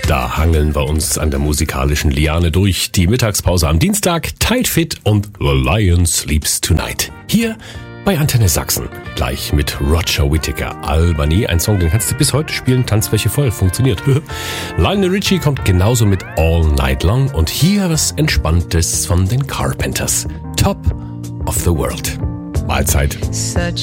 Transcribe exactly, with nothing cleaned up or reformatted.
Da hangeln wir uns an der musikalischen Liane durch. Die Mittagspause am Dienstag, Tight Fit und The Lion Sleeps Tonight. Hier bei Antenne Sachsen. Gleich mit Roger Whittaker, Albany. Ein Song, den kannst du bis heute spielen. Tanzfläche voll, funktioniert. Lionel Richie kommt genauso mit All Night Long. Und hier was Entspanntes von den Carpenters. Top of the World. Mahlzeit. Such